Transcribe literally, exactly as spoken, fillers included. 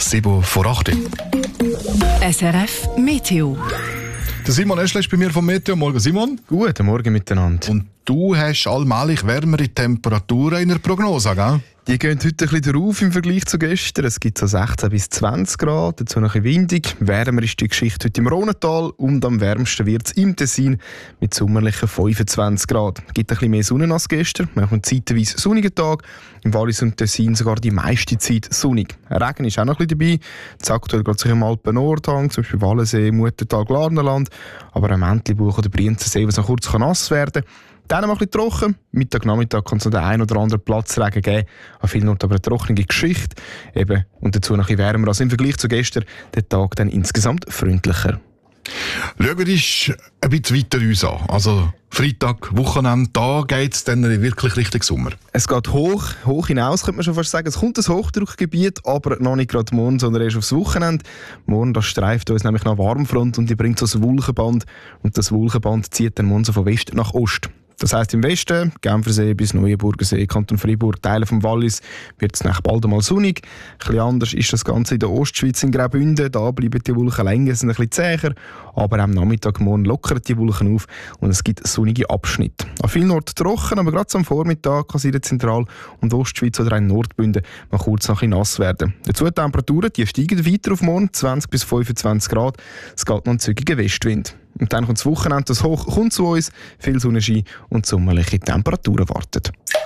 sieben vor acht. S R F Meteo. Der Simon Eschle ist bei mir vom Meteo. Morgen, Simon. Guten Morgen miteinander. Und du hast allmählich wärmere Temperaturen in der Prognose, gell? Die gehen heute ein bisschen drauf im Vergleich zu gestern. Es gibt so sechzehn bis zwanzig Grad, dazu noch ein bisschen windig. Wärmer ist die Geschichte heute im Rhonental und am wärmsten wird es im Tessin mit sommerlichen fünfundzwanzig Grad. Es gibt ein bisschen mehr Sonne als gestern. Wir haben zeitweise sonnigen Tag. Im Wallis und Tessin sogar die meiste Zeit sonnig. Regen ist auch noch ein bisschen dabei. Jetzt aktuell geht sich im Alpen-Nordhang, zum Beispiel Wallensee, Muttertal, Glarnerland. Aber am Entlebuch oder Brienzensee, was noch kurz nass werden kann. Dann mal ein bisschen trocken. Mittag, Nachmittag kann es noch den einen oder anderen Platzregen geben. An vielen Orten aber eine trockene Geschichte. Eben, und dazu noch ein bisschen wärmer als im Vergleich zu gestern. Der Tag dann insgesamt freundlicher. Schauen wir uns ein bisschen weiter uns an. Also Freitag, Wochenende, da geht es dann wirklich Richtung Sommer. Es geht hoch, hoch hinaus, könnte man schon fast sagen. Es kommt ein Hochdruckgebiet, aber noch nicht gerade morgen, sondern erst aufs Wochenende. Morgen das streift uns nämlich nach Warmfront und die bringt so ein Wolkenband. Und das Wolkenband zieht dann morgen so von West nach Ost. Das heisst, im Westen, Genfersee bis Neuenburgersee, Kanton Freiburg, Teile vom Wallis, wird es nach bald einmal sonnig. Ein bisschen anders ist das Ganze in der Ostschweiz, in Graubünden. Da bleiben die Wolken länger, sind ein bisschen zäher. Aber am Nachmittag morgen lockern die Wolken auf und es gibt sonnige Abschnitte. An vielen Orten trocken, aber gerade am Vormittag kann es in der Zentral- und Ostschweiz oder in Nordbünden mal kurz noch ein bisschen nass werden. Dazu die Temperaturen, die steigen weiter auf morgen, zwanzig bis fünfundzwanzig Grad. Es geht noch ein zügiger Westwind. Und dann kommt das Wochenende, das Hoch kommt zu uns, viel Sonnenschein und sommerliche Temperaturen warten.